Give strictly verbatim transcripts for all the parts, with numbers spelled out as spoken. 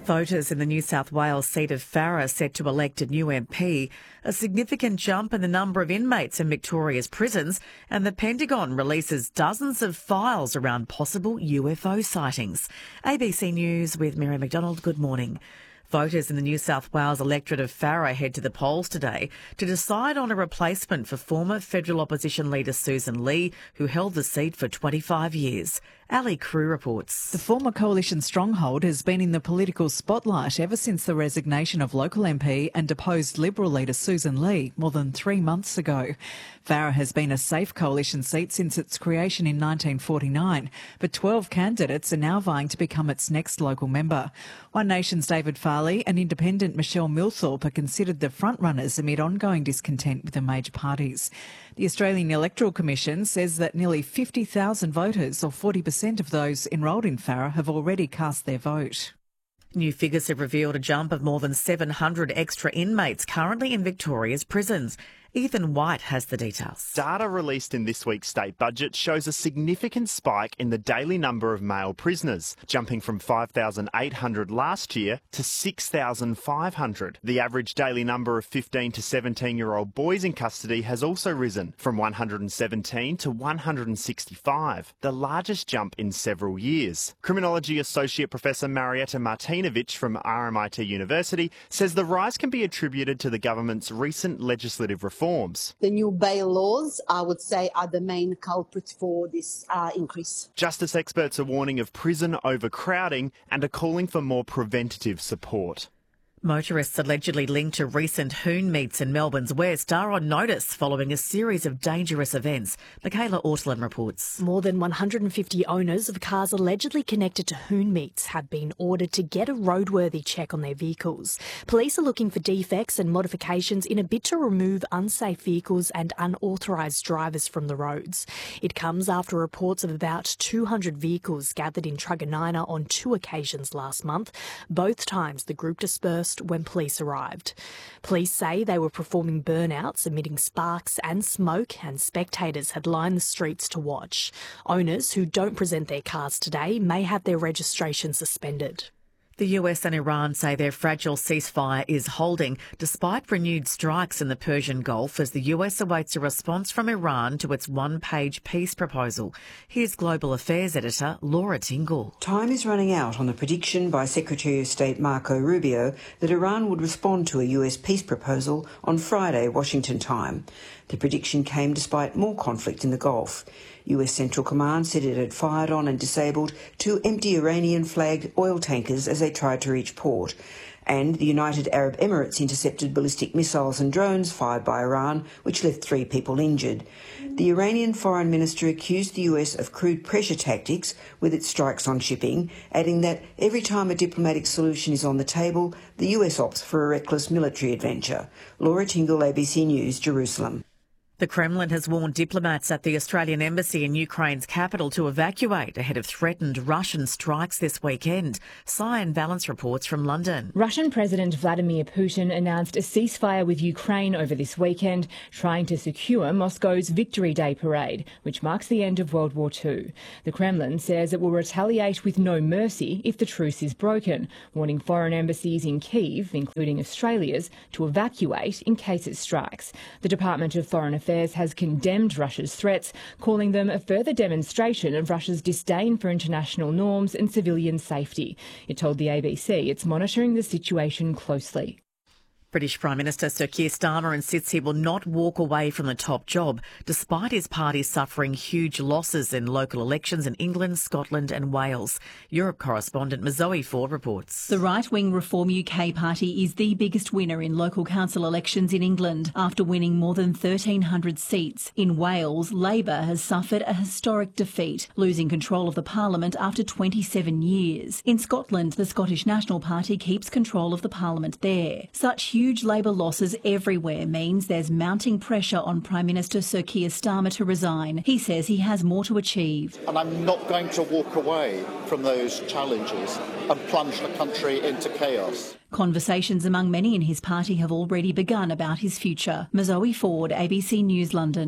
Voters in the New South Wales seat of Farrer set to elect a new M P, a significant jump in the number of inmates in Victoria's prisons, and the Pentagon releases dozens of files around possible U F O sightings. A B C News with Mary McDonald, good morning. Voters in the New South Wales electorate of Farrer head to the polls today to decide on a replacement for former federal opposition leader Susan Lee, who held the seat for twenty-five years. Ali Crew reports. The former coalition stronghold has been in the political spotlight ever since the resignation of local M P and deposed Liberal leader Susan Lee more than three months ago. Farrer has been a safe coalition seat since its creation in nineteen forty-nine, but twelve candidates are now vying to become its next local member. One Nation's David Farley and independent Michelle Millthorpe are considered the frontrunners amid ongoing discontent with the major parties. The Australian Electoral Commission says that nearly fifty thousand voters, or forty percent of those enrolled in Farrer, have already cast their vote. New figures have revealed a jump of more than seven hundred extra inmates currently in Victoria's prisons. Ethan White has the details. Data released in this week's state budget shows a significant spike in the daily number of male prisoners, jumping from five thousand eight hundred last year to six thousand five hundred. The average daily number of fifteen to seventeen-year-old boys in custody has also risen from one hundred seventeen to one hundred sixty-five, the largest jump in several years. Criminology Associate Professor Marietta Martinovic from R M I T University says the rise can be attributed to the government's recent legislative reforms. The new bail laws, I would say, are the main culprit for this uh, increase. Justice experts are warning of prison overcrowding and are calling for more preventative support. Motorists allegedly linked to recent hoon meets in Melbourne's West are on notice following a series of dangerous events. Michaela Ortland reports. More than one hundred fifty owners of cars allegedly connected to hoon meets have been ordered to get a roadworthy check on their vehicles. Police are looking for defects and modifications in a bid to remove unsafe vehicles and unauthorised drivers from the roads. It comes after reports of about two hundred vehicles gathered in Truganina on two occasions last month. Both times the group dispersed when police arrived. Police say they were performing burnouts, emitting sparks and smoke, and spectators had lined the streets to watch. Owners who don't present their cars today may have their registration suspended. The U S and Iran say their fragile ceasefire is holding, despite renewed strikes in the Persian Gulf, as the U S awaits a response from Iran to its one-page peace proposal. Here's Global Affairs editor Laura Tingle. Time is running out on the prediction by Secretary of State Marco Rubio that Iran would respond to a U S peace proposal on Friday, Washington time. The prediction came despite more conflict in the Gulf. U S Central Command said it had fired on and disabled two empty Iranian-flagged oil tankers as they tried to reach port. And the United Arab Emirates intercepted ballistic missiles and drones fired by Iran, which left three people injured. The Iranian foreign minister accused the U S of crude pressure tactics with its strikes on shipping, adding that every time a diplomatic solution is on the table, the U S opts for a reckless military adventure. Laura Tingle, A B C News, Jerusalem. The Kremlin has warned diplomats at the Australian Embassy in Ukraine's capital to evacuate ahead of threatened Russian strikes this weekend. Cyan Valence reports from London. Russian President Vladimir Putin announced a ceasefire with Ukraine over this weekend, trying to secure Moscow's Victory Day parade, which marks the end of World War Two. The Kremlin says it will retaliate with no mercy if the truce is broken, warning foreign embassies in Kyiv, including Australia's, to evacuate in case it strikes. The Department of Foreign Affairs has condemned Russia's threats, calling them a further demonstration of Russia's disdain for international norms and civilian safety. It told the A B C it's monitoring the situation closely. British Prime Minister Sir Keir Starmer insists he will not walk away from the top job, despite his party suffering huge losses in local elections in England, Scotland and Wales. Europe correspondent Mazoe Ford reports. The right-wing Reform U K party is the biggest winner in local council elections in England, after winning more than thirteen hundred seats. In Wales, Labour has suffered a historic defeat, losing control of the parliament after twenty-seven years. In Scotland, the Scottish National Party keeps control of the parliament there. Such huge Labour losses everywhere means there's mounting pressure on Prime Minister Sir Keir Starmer to resign. He says he has more to achieve. And I'm not going to walk away from those challenges and plunge the country into chaos. Conversations among many in his party have already begun about his future. Mazoe Ford, A B C News, London.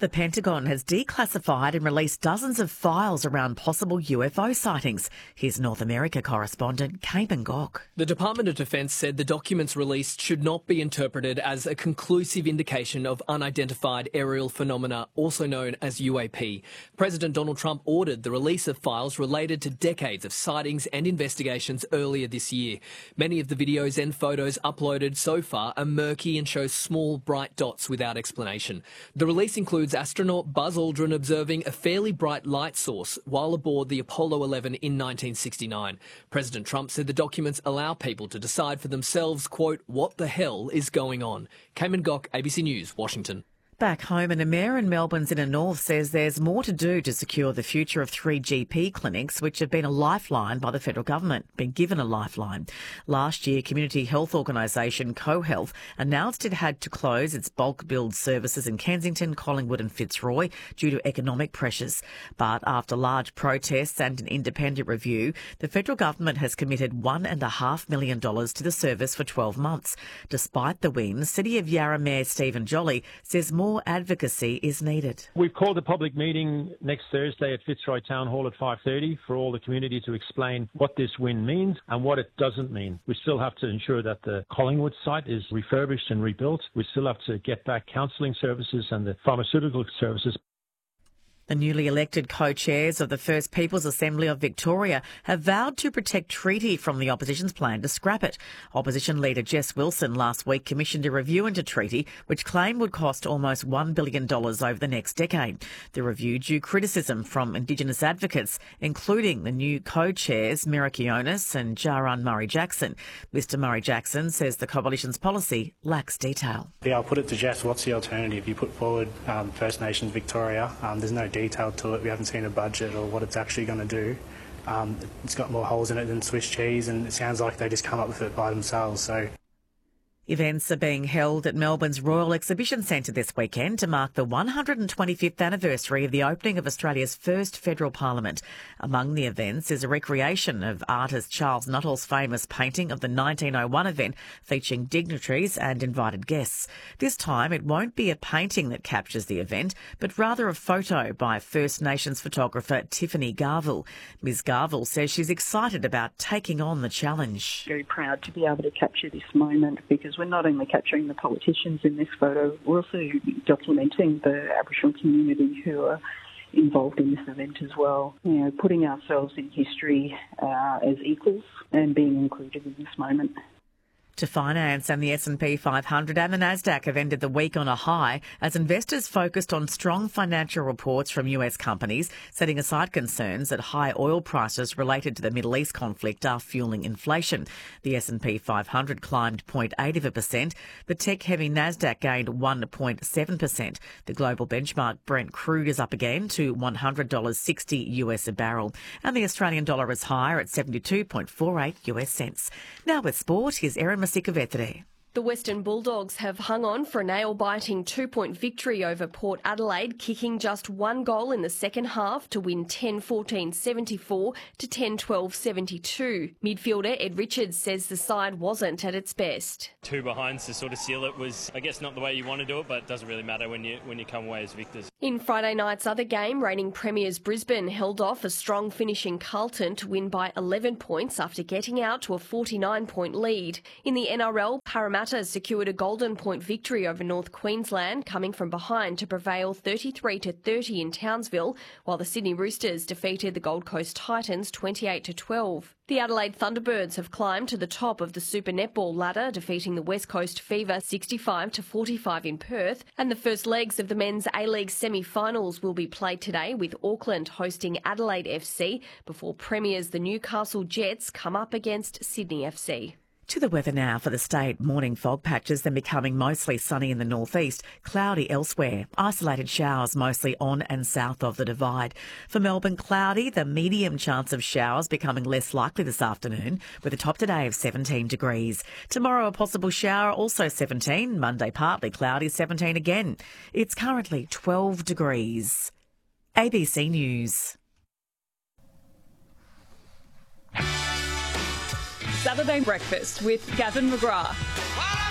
The Pentagon has declassified and released dozens of files around possible U F O sightings. Here's North America correspondent Cayman Gok. The Department of Defence said the documents released should not be interpreted as a conclusive indication of unidentified aerial phenomena, also known as U A P. President Donald Trump ordered the release of files related to decades of sightings and investigations earlier this year. Many of the videos and photos uploaded so far are murky and show small, bright dots without explanation. The release includes astronaut Buzz Aldrin observing a fairly bright light source while aboard the Apollo eleven in nineteen sixty-nine. President Trump said the documents allow people to decide for themselves, quote, what the hell is going on. Cayman Gok, A B C News, Washington. Back home, and a mayor in Melbourne's inner north says there's more to do to secure the future of three G P clinics, which have been a lifeline by the federal government, been given a lifeline. Last year, community health organisation CoHealth announced it had to close its bulk billed services in Kensington, Collingwood and Fitzroy due to economic pressures. But after large protests and an independent review, the federal government has committed one and a half million dollars to the service for twelve months. Despite the win, City of Yarra Mayor Stephen Jolly says more More advocacy is needed. We've called a public meeting next Thursday at Fitzroy Town Hall at five thirty for all the community to explain what this win means and what it doesn't mean. We still have to ensure that the Collingwood site is refurbished and rebuilt. We still have to get back counselling services and the pharmaceutical services. The newly elected co-chairs of the First Peoples Assembly of Victoria have vowed to protect treaty from the opposition's plan to scrap it. Opposition leader Jess Wilson last week commissioned a review into treaty which claimed would cost almost one billion dollars over the next decade. The review drew criticism from Indigenous advocates, including the new co-chairs Merikionis and Jaran Murray-Jackson. Mister Murray-Jackson says the coalition's policy lacks detail. Yeah, I'll put it to Jess, what's the alternative? You put forward um, First Nations Victoria. Um, there's no detail to it. We haven't seen a budget or what it's actually going to do. Um, it's got more holes in it than Swiss cheese, and it sounds like they just come up with it by themselves. So. Events are being held at Melbourne's Royal Exhibition Centre this weekend to mark the one hundred twenty-fifth anniversary of the opening of Australia's first federal parliament. Among the events is a recreation of artist Charles Nuttall's famous painting of the nineteen oh one event, featuring dignitaries and invited guests. This time it won't be a painting that captures the event, but rather a photo by First Nations photographer Tiffany Garville. Miz Garville says she's excited about taking on the challenge. Very proud to be able to capture this moment, because we're not only capturing the politicians in this photo, we're also documenting the Aboriginal community who are involved in this event as well. You know, putting ourselves in history uh, as equals and being included in this moment. To finance, and the S and P five hundred and the Nasdaq have ended the week on a high as investors focused on strong financial reports from U S companies, setting aside concerns that high oil prices related to the Middle East conflict are fueling inflation. The S and P five hundred climbed zero point eight of a percent. The tech-heavy Nasdaq gained one point seven percent. The global benchmark Brent crude is up again to one hundred dollars sixty U S a barrel, and the Australian dollar is higher at seventy-two point four eight U S cents. Now with sport, here's Erin Masikavetere. The Western Bulldogs have hung on for a nail-biting two-point victory over Port Adelaide, kicking just one goal in the second half to win ten fourteen seventy-four to ten twelve seventy-two. Midfielder Ed Richards says the side wasn't at its best. Two behinds to sort of seal it was, I guess, not the way you want to do it, but it doesn't really matter when you when you come away as victors. In Friday night's other game, reigning premiers Brisbane held off a strong finish in Carlton to win by eleven points after getting out to a forty-nine point lead. In the N R L, Parramatta secured a golden point victory over North Queensland, coming from behind to prevail thirty-three to thirty in Townsville, while the Sydney Roosters defeated the Gold Coast Titans twenty-eight to twelve. The Adelaide Thunderbirds have climbed to the top of the Super Netball ladder, defeating the West Coast Fever sixty-five to forty-five in Perth, and the first legs of the men's A-League semi-finals will be played today, with Auckland hosting Adelaide F C before premiers the Newcastle Jets come up against Sydney F C. To the weather now for the state. Morning fog patches, then becoming mostly sunny in the northeast, cloudy elsewhere. Isolated showers mostly on and south of the Divide. For Melbourne, cloudy, the medium chance of showers becoming less likely this afternoon, with a top today of seventeen degrees. Tomorrow, a possible shower, also seventeen. Monday, partly cloudy, seventeen again. It's currently twelve degrees. A B C News. Saturday Breakfast with Gavin McGrath.